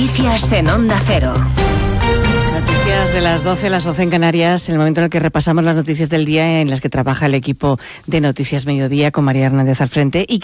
Noticias en Onda Cero. Noticias de las 12, las 11 en Canarias, en el momento en el que repasamos las noticias del día en las que trabaja el equipo de Noticias Mediodía con María Hernández al frente y